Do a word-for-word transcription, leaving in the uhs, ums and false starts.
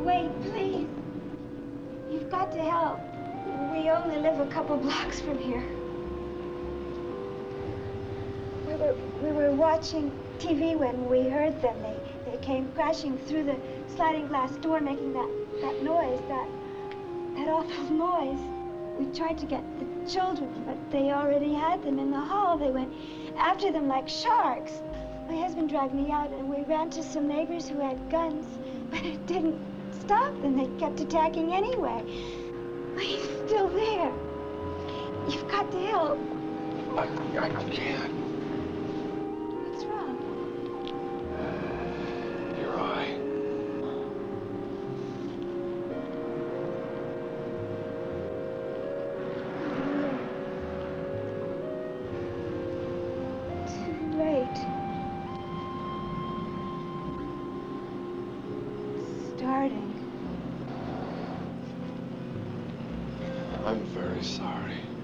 Wait, please. You've got to help. We only live a couple blocks from here. We were, we were watching T V when we heard them. They, they came crashing through the sliding glass door, making that, that noise, that, that awful noise. We tried to get the children, but they already had them in the hall. They went after them like sharks. My husband dragged me out, and we ran to some neighbors who had guns, but it didn't stop them. They kept attacking anyway. He's still there. You've got to help. I, I can't. What's wrong? Your eye. Too late. Starting. I'm very sorry.